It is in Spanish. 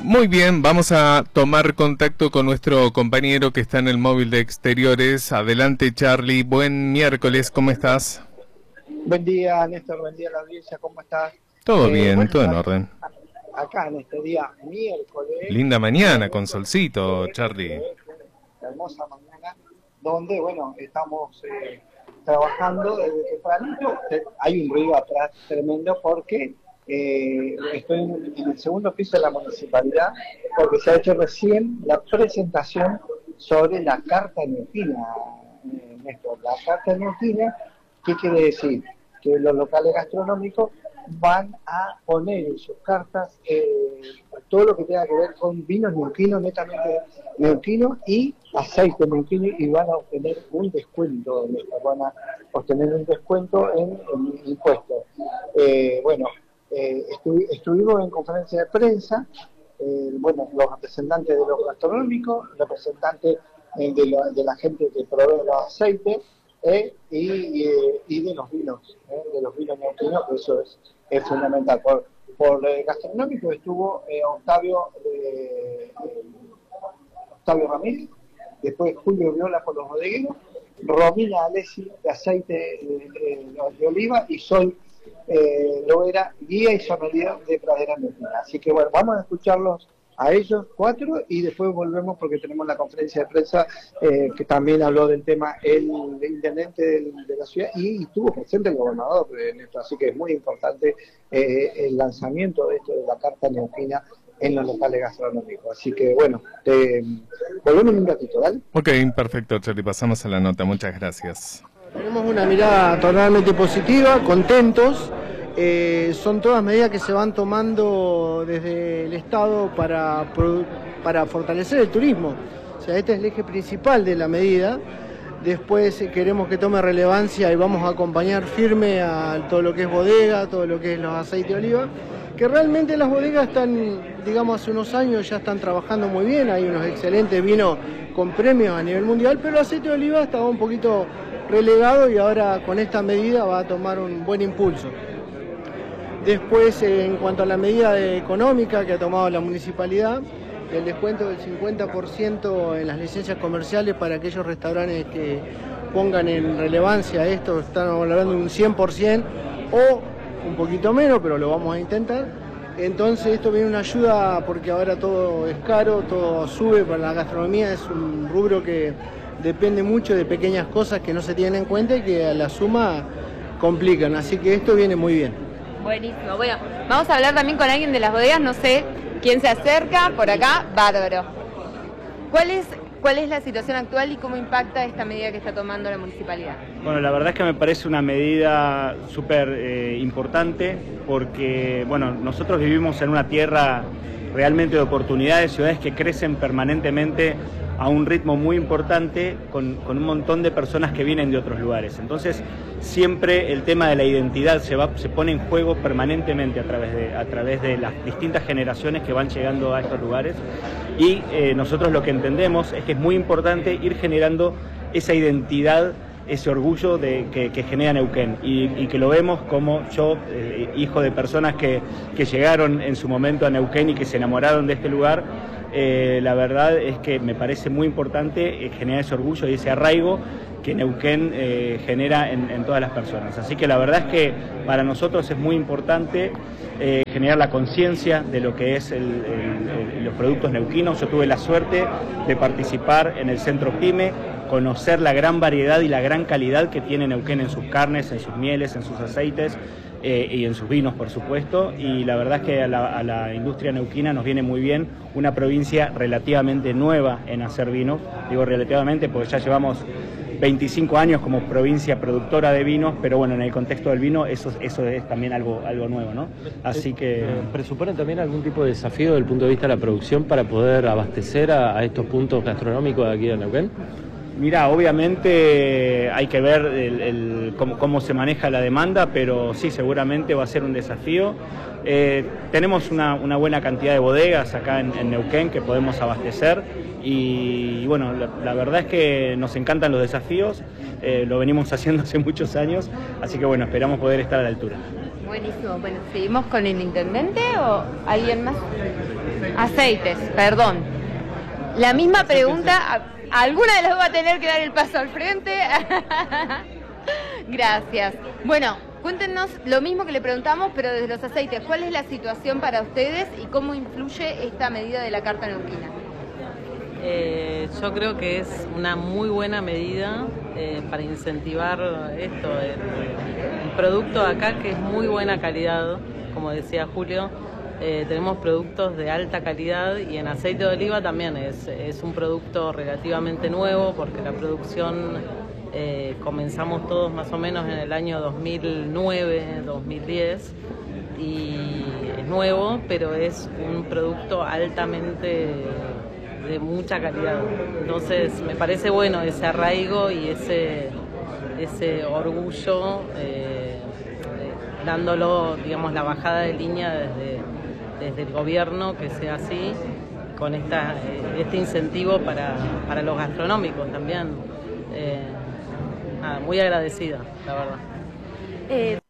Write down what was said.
Muy bien, vamos a tomar contacto con nuestro compañero que está en el móvil de exteriores. Adelante, Charlie. Buen miércoles, ¿cómo estás? Buen día, Néstor, buen día a la audiencia, ¿cómo estás? Todo bien, Bueno, todo en orden. acá en este día miércoles, Linda mañana con solcito, Charlie. hermosa mañana, donde, bueno, estamos trabajando desde tempranito. Hay un ruido atrás tremendo porque estoy en el segundo piso de la municipalidad, porque se ha hecho recién la presentación sobre la Carta Neuquina, Néstor. La Carta Neuquina, ¿qué quiere decir? Que los locales gastronómicos van a poner en sus cartas todo lo que tenga que ver con vinos neuquinos, netamente neuquinos, y aceite neuquino, y van a obtener un descuento, van a obtener un descuento en impuestos. Estuvimos en conferencia de prensa, los representantes de los gastronómicos, representantes de la gente que provee los aceites, y de los vinos neuquinos, que eso es fundamental. Por gastronómico estuvo Octavio Ramírez, después Julio Viola por los bodegueros, Romina Alessi de aceite de oliva, y Sol Loera, guía y sommelier de Pradera Neuquina. Así que bueno, vamos a escucharlos a ellos cuatro y después volvemos porque tenemos la conferencia de prensa que también habló del tema el intendente de la ciudad, y estuvo presente el gobernador de Néstor. Así que es muy importante el lanzamiento de esto de la Carta Neuquina en los locales gastronómicos. Así que bueno, volvemos en un ratito, ¿dale? Ok, perfecto, Charlie, pasamos a la nota, muchas gracias. Tenemos una mirada totalmente positiva, contentos. Son todas medidas que se van tomando desde el Estado para fortalecer el turismo. O sea, este es el eje principal de la medida. Después queremos que tome relevancia y vamos a acompañar firme a todo lo que es bodega, todo lo que es los aceites de oliva, que realmente las bodegas están, digamos, hace unos años ya están trabajando muy bien. Hay unos excelentes vinos con premios a nivel mundial, pero el aceite de oliva estaba un poquito relegado y ahora con esta medida va a tomar un buen impulso. Después, en cuanto a la medida económica que ha tomado la municipalidad, el descuento del 50% en las licencias comerciales para aquellos restaurantes que pongan en relevancia esto, estamos hablando de un 100% o un poquito menos, pero lo vamos a intentar. Entonces esto viene una ayuda porque ahora todo es caro, todo sube para la gastronomía, es un rubro que depende mucho de pequeñas cosas que no se tienen en cuenta y que a la suma complican, así que esto viene muy bien. Buenísimo. Bueno, vamos a hablar también con alguien de las bodegas, no sé quién se acerca, por acá, bárbaro. ¿Cuál es la situación actual y cómo impacta esta medida que está tomando la municipalidad? Bueno, la verdad es que me parece una medida súper importante porque, bueno, nosotros vivimos en una tierra realmente de oportunidades, ciudades que crecen permanentemente a un ritmo muy importante con un montón de personas que vienen de otros lugares. Entonces, siempre el tema de la identidad se pone en juego permanentemente a través de las distintas generaciones que van llegando a estos lugares, y nosotros lo que entendemos es que es muy importante ir generando esa identidad, ese orgullo que genera Neuquén, y que lo vemos como yo, hijo de personas que llegaron en su momento a Neuquén y que se enamoraron de este lugar. La verdad es que me parece muy importante generar ese orgullo y ese arraigo que Neuquén genera en todas las personas. Así que la verdad es que para nosotros es muy importante generar la conciencia de lo que es los productos neuquinos. Yo tuve la suerte de participar en el Centro PYME, conocer la gran variedad y la gran calidad que tiene Neuquén en sus carnes, en sus mieles, en sus aceites y en sus vinos, por supuesto, y la verdad es que a la industria neuquina nos viene muy bien una provincia relativamente nueva en hacer vino. Digo relativamente porque ya llevamos 25 años como provincia productora de vinos, pero bueno, en el contexto del vino eso es también algo nuevo, ¿no? Así que... ¿Presuponen también algún tipo de desafío desde el punto de vista de la producción para poder abastecer a estos puntos gastronómicos de aquí de Neuquén? Mira, obviamente hay que ver cómo se maneja la demanda, pero sí, seguramente va a ser un desafío. Tenemos una buena cantidad de bodegas acá en Neuquén que podemos abastecer y bueno, la verdad es que nos encantan los desafíos, lo venimos haciendo hace muchos años, así que bueno, esperamos poder estar a la altura. Buenísimo. Bueno, ¿seguimos con el intendente o alguien más? Aceites, perdón. La misma pregunta, alguna de las dos va a tener que dar el paso al frente. Gracias. Bueno, cuéntenos lo mismo que le preguntamos, pero desde los aceites. ¿Cuál es la situación para ustedes y cómo influye esta medida de la Carta Neuquina? Yo creo que es una muy buena medida para incentivar esto, el producto de acá, que es muy buena calidad, como decía Julio. Tenemos productos de alta calidad y en aceite de oliva también es un producto relativamente nuevo, porque la producción comenzamos todos más o menos en el año 2009, 2010, y es nuevo, pero es un producto altamente de mucha calidad. Entonces me parece bueno ese arraigo y ese orgullo, dándolo, digamos, la bajada de línea desde el gobierno, que sea así, con este incentivo para los gastronómicos también. Nada, muy agradecida, la verdad.